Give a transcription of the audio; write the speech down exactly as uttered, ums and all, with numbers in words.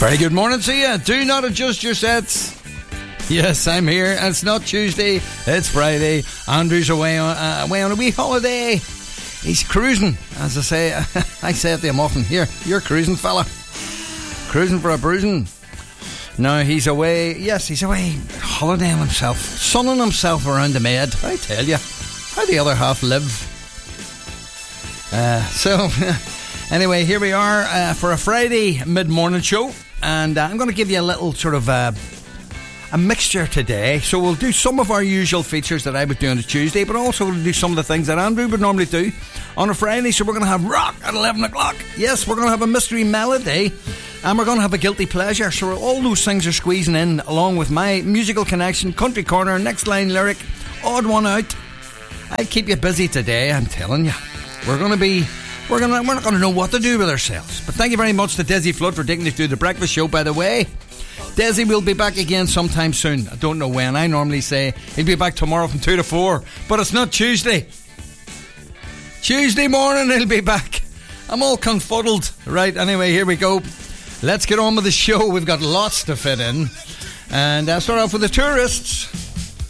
Very good morning to you. Do not adjust your sets. Yes, I'm here. And it's not Tuesday, it's Friday. Andrew's away on, uh, away on a wee holiday. He's cruising, as I say. I say it to him often. Here, you're cruising, fella. Cruising for a bruising. No, he's away. Yes, he's away holidaying himself, sunning himself around the med. I tell you, how the other half live. Uh, so, anyway, here we are uh, for a Friday mid-morning show. And uh, I'm going to give you a little sort of uh, a mixture today. So we'll do some of our usual features that I would do on a Tuesday, but also we'll do some of the things that Andrew would normally do on a Friday. So we're going to have rock at eleven o'clock. Yes, we're going to have a mystery melody. And we're going to have a guilty pleasure. So all those things are squeezing in, along with my musical connection, country corner, next line lyric, odd one out. I'll keep you busy today, I'm telling you. We're going to be... We're, gonna, we're not going to know what to do with ourselves. But thank you very much to Desi Flood for taking us through the breakfast show, by the way. Desi will be back again sometime soon. I don't know when. I normally say he'll be back tomorrow from two to four. But it's not Tuesday. Tuesday morning he'll be back. I'm all confuddled. Right, anyway, here we go. Let's get on with the show. We've got lots to fit in. And I'll start off with the tourists.